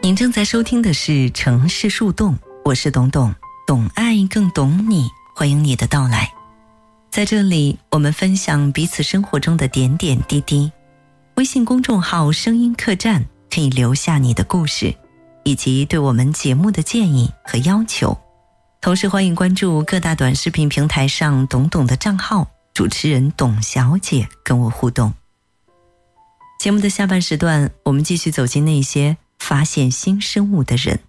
您正在收听的是城市树洞，我是董董，懂爱更懂你，欢迎你的到来。在这里，我们分享彼此生活中的点点滴滴。微信公众号声音客栈可以留下你的故事，以及对我们节目的建议和要求。同时欢迎关注各大短视频平台上董董的账号，主持人董小姐跟我互动。节目的下半时段，我们继续走进那些发现新生物的人。